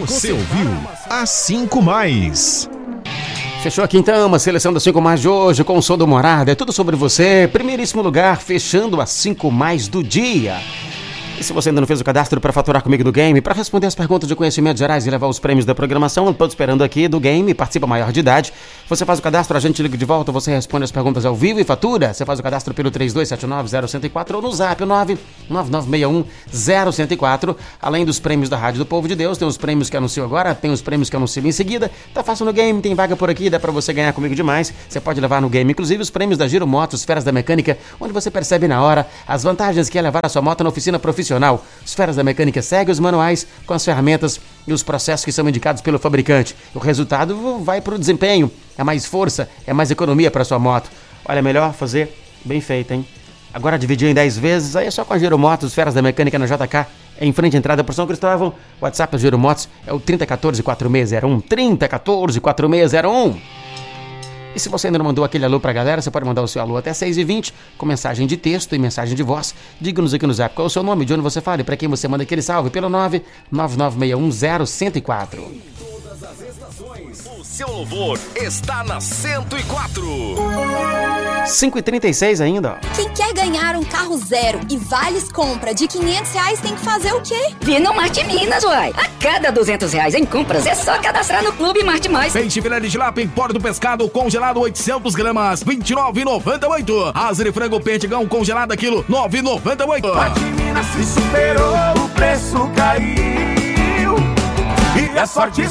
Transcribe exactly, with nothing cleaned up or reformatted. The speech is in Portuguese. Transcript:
Você ouviu a cinco mais. Fechou aqui então uma seleção das cinco mais de hoje com o som do Morada. É tudo sobre você. Primeiríssimo lugar, fechando as cinco mais do dia. E se você ainda não fez o cadastro para faturar comigo no game, para responder as perguntas de conhecimentos gerais e levar os prêmios da programação, eu estou esperando aqui do game, participa maior de idade. Você faz o cadastro, a gente liga de volta, você responde as perguntas ao vivo e fatura. Você faz o cadastro pelo três dois sete nove zero um zero quatro ou no zap nove nove nove seis um zero um zero quatro. Além dos prêmios da Rádio do Povo de Deus, tem os prêmios que anuncio agora, tem os prêmios que anuncio em seguida. Tá fácil no game, tem vaga por aqui, dá para você ganhar comigo demais. Você pode levar no game, inclusive, os prêmios da Giro Motos, Feras da Mecânica, onde você percebe na hora as vantagens que é levar a sua moto na oficina profissional. Os Feras da Mecânica segue os manuais com as ferramentas e os processos que são indicados pelo fabricante. O resultado vai para o desempenho, é mais força, é mais economia para sua moto. Olha, melhor fazer bem feito, hein? Agora dividir em dez vezes, aí é só com a Giro Motos, Feras da Mecânica na J K, em frente à entrada por São Cristóvão. O WhatsApp da Giro Motos é o trinta quatorze, quarenta e seis zero um, trinta quatorze, quarenta e seis zero um. E se você ainda não mandou aquele alô pra galera, você pode mandar o seu alô até seis e vinte, com mensagem de texto e mensagem de voz. Diga-nos aqui no zap qual é o seu nome, de onde você fala e pra quem você manda aquele salve, pelo nove nove nove seis um zero um zero quatro. Em todas as estações, o seu louvor está na cento e quatro. cinco e trinta e seis ainda. Quem quer ganhar um carro zero e vales compra de quinhentos reais tem que fazer o quê? Vir no Marte Minas, uai. A cada duzentos reais em compras é só cadastrar no Clube Marte Mais. Peixe filé de tilápia em pó do pescado congelado oitocentos gramas, vinte e nove reais e noventa e oito centavos. Asa de frango perdigão congelada quilo, nove reais e noventa e oito centavos. Marte Minas se superou, o preço caiu e a sorte